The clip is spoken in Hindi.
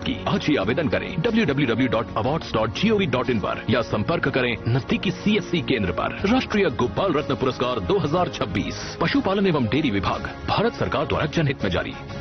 की। आज ही आवेदन करें www.awards.gov.in पर या संपर्क करें नजदीकी CSC केंद्र पर। राष्ट्रीय गोपाल रत्न पुरस्कार 2026 पशुपालन एवं डेयरी विभाग, भारत सरकार द्वारा जनहित में जारी।